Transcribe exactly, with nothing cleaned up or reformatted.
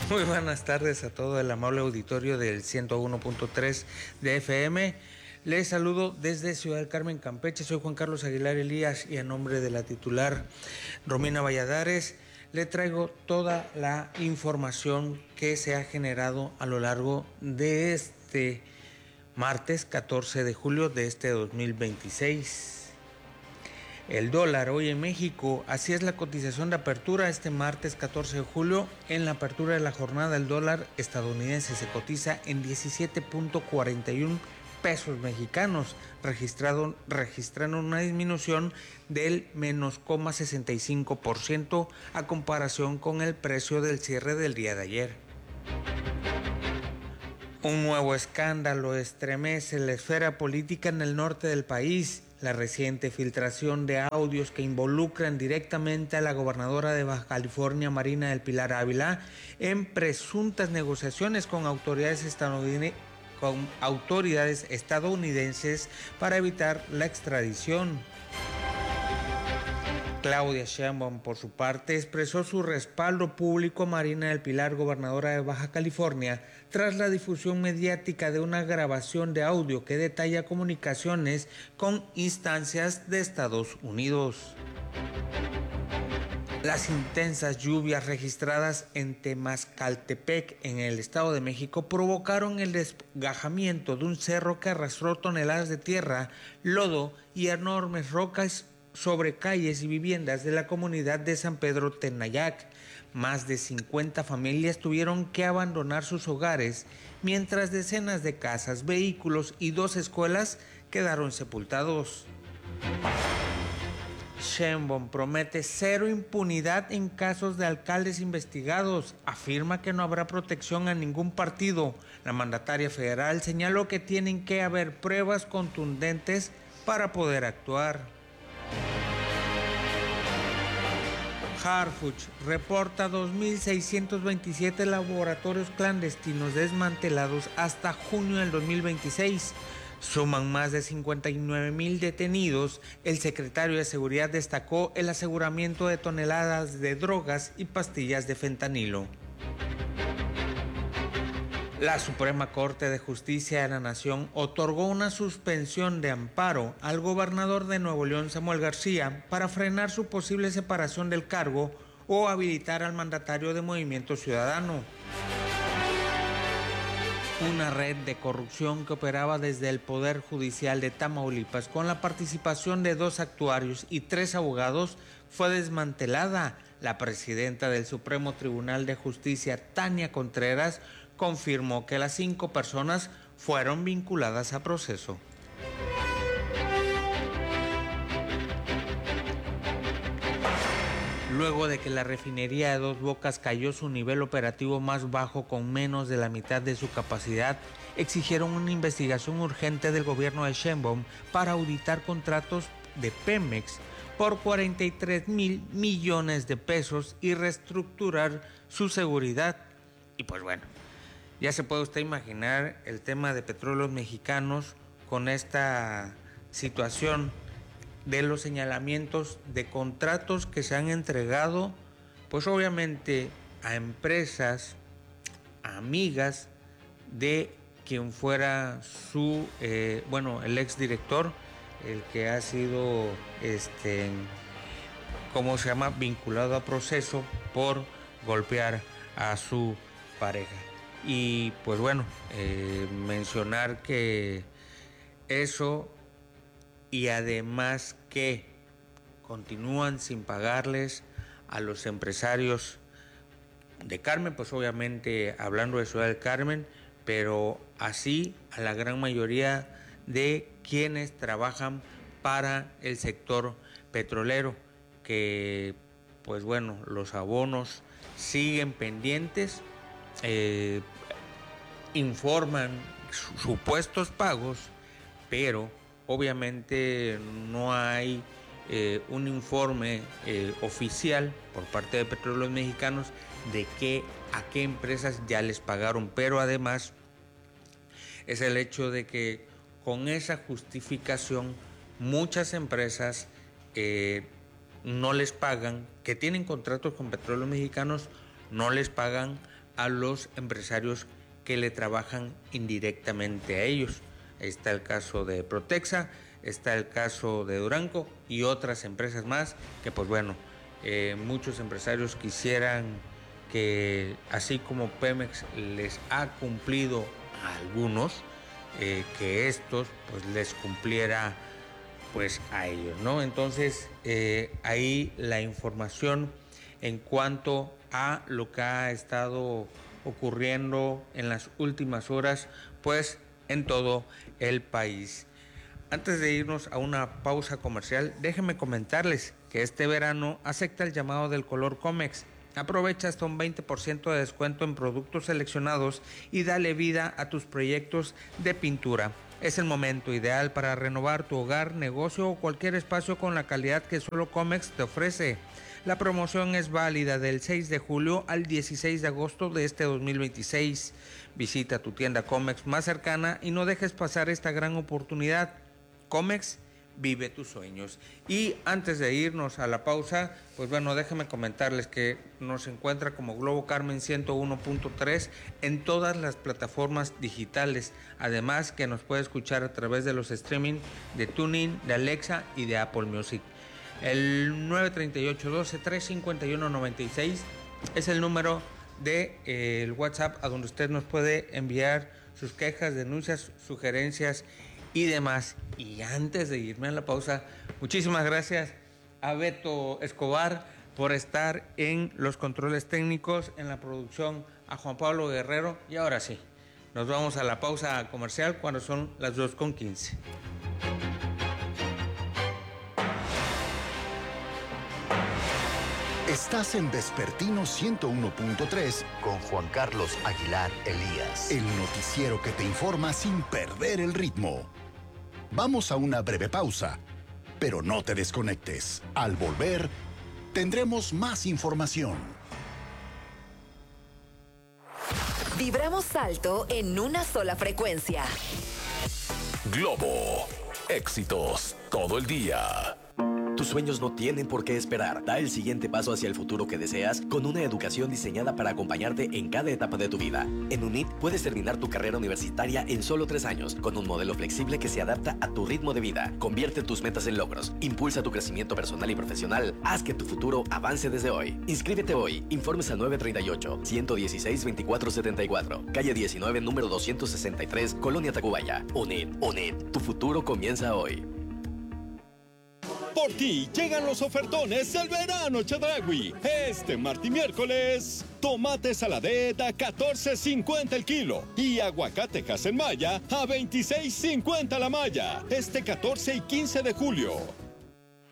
Muy buenas tardes a todo el amable auditorio del ciento uno punto tres de F M. Les saludo desde Ciudad del Carmen, Campeche. Soy Juan Carlos Aguilar Elías y en nombre de la titular Romina Valladares le traigo toda la información que se ha generado a lo largo de este martes catorce de julio de este dos mil veintiséis. El dólar hoy en México, así es la cotización de apertura este martes catorce de julio. En la apertura de la jornada el dólar estadounidense se cotiza en diecisiete punto cuarenta y uno pesos mexicanos, registrado, registrando una disminución del menos cero coma sesenta y cinco por ciento a comparación con el precio del cierre del día de ayer. Un nuevo escándalo estremece la esfera política en el norte del país. La reciente filtración de audios que involucran directamente a la gobernadora de Baja California, Marina del Pilar Ávila, en presuntas negociaciones con autoridades estadounidenses, con autoridades estadounidenses para evitar la extradición. Claudia Sheinbaum, por su parte, expresó su respaldo público a Marina del Pilar, gobernadora de Baja California, tras la difusión mediática de una grabación de audio que detalla comunicaciones con instancias de Estados Unidos. Las intensas lluvias registradas en Temascaltepec, en el Estado de México, provocaron el desgajamiento de un cerro que arrastró toneladas de tierra, lodo y enormes rocas sobre calles y viviendas de la comunidad de San Pedro Tenayac. Más de cincuenta familias tuvieron que abandonar sus hogares, mientras decenas de casas, vehículos y dos escuelas quedaron sepultados. Sheinbaum promete cero impunidad en casos de alcaldes investigados. Afirma que no habrá protección a ningún partido. La mandataria federal señaló que tienen que haber pruebas contundentes para poder actuar. Harfuch reporta dos mil seiscientos veintisiete laboratorios clandestinos desmantelados hasta junio del dos mil veintiséis. Suman más de cincuenta y nueve mil detenidos. El secretario de Seguridad destacó el aseguramiento de toneladas de drogas y pastillas de fentanilo. La Suprema Corte de Justicia de la Nación otorgó una suspensión de amparo al gobernador de Nuevo León, Samuel García, para frenar su posible separación del cargo o habilitar al mandatario de Movimiento Ciudadano. Una red de corrupción que operaba desde el Poder Judicial de Tamaulipas con la participación de dos actuarios y tres abogados fue desmantelada. La presidenta del Supremo Tribunal de Justicia, Tania Contreras, confirmó que las cinco personas fueron vinculadas a proceso. Luego de que la refinería de Dos Bocas cayó su nivel operativo más bajo con menos de la mitad de su capacidad, exigieron una investigación urgente del gobierno de Sheinbaum para auditar contratos de Pemex por cuarenta y tres mil millones de pesos y reestructurar su seguridad. Y pues bueno, ya se puede usted imaginar el tema de Petróleos Mexicanos con esta situación de los señalamientos de contratos que se han entregado, pues obviamente a empresas amigas de quien fuera su, eh, bueno, el exdirector, el que ha sido, este, ¿cómo se llama?, vinculado a proceso por golpear a su pareja. Y pues bueno, eh, mencionar que eso, y además que continúan sin pagarles a los empresarios de Carmen, pues obviamente hablando de Ciudad del Carmen, pero así a la gran mayoría de quienes trabajan para el sector petrolero, que pues bueno, los abonos siguen pendientes, eh, informan supuestos pagos, pero obviamente no hay eh, un informe eh, oficial por parte de Petróleos Mexicanos de qué, a qué empresas ya les pagaron, pero además es el hecho de que con esa justificación muchas empresas eh, no les pagan, que tienen contratos con Petróleos Mexicanos, no les pagan a los empresarios que le trabajan indirectamente a ellos. Ahí está el caso de Protexa, está el caso de Duranco y otras empresas más que pues bueno, eh, muchos empresarios quisieran que así como Pemex les ha cumplido a algunos, eh, que estos pues les cumpliera pues a ellos, ¿no? Entonces eh, ahí la información en cuanto a lo que ha estado ocurriendo en las últimas horas pues en todo el país. Antes de irnos a una pausa comercial, déjenme comentarles que este verano acepta el llamado del color Comex. Aprovecha hasta un veinte por ciento de descuento en productos seleccionados y dale vida a tus proyectos de pintura. Es el momento ideal para renovar tu hogar, negocio o cualquier espacio con la calidad que solo Comex te ofrece. La promoción es válida del seis de julio al dieciséis de agosto de este dos mil veintiséis. Visita tu tienda Comex más cercana y no dejes pasar esta gran oportunidad. Comex, vive tus sueños. Y antes de irnos a la pausa, pues bueno, déjenme comentarles que nos encuentra como Globo Carmen ciento uno punto tres en todas las plataformas digitales. Además que nos puede escuchar a través de los streaming de TuneIn, de Alexa y de Apple Music. El nueve tres ocho, uno dos, tres cinco uno, nueve seis es el número de eh, el WhatsApp a donde usted nos puede enviar sus quejas, denuncias, sugerencias y demás. Y antes de irme a la pausa, muchísimas gracias a Beto Escobar por estar en los controles técnicos, en la producción, a Juan Pablo Guerrero. Y ahora sí, nos vamos a la pausa comercial cuando son las dos con quince. Estás en Vespertino ciento uno punto tres con Juan Carlos Aguilar Elías. El noticiero que te informa sin perder el ritmo. Vamos a una breve pausa, pero no te desconectes. Al volver, tendremos más información. Vibramos alto en una sola frecuencia. Globo. Éxitos todo el día. Tus sueños no tienen por qué esperar. Da el siguiente paso hacia el futuro que deseas con una educación diseñada para acompañarte en cada etapa de tu vida. En UNIT puedes terminar tu carrera universitaria en solo tres años, con un modelo flexible que se adapta a tu ritmo de vida. Convierte tus metas en logros, impulsa tu crecimiento personal y profesional, haz que tu futuro avance desde hoy. Inscríbete hoy. Informes al nueve tres ocho, uno uno seis, dos cuatro siete cuatro, calle diecinueve, número doscientos sesenta y tres, Colonia Tacubaya. UNIT, UNIT, tu futuro comienza hoy. Por ti llegan los ofertones del verano Chedraui. Este martes y miércoles, tomate saladet a catorce cincuenta el kilo y aguacate en malla a veintiséis cincuenta la malla. Este catorce y quince de julio.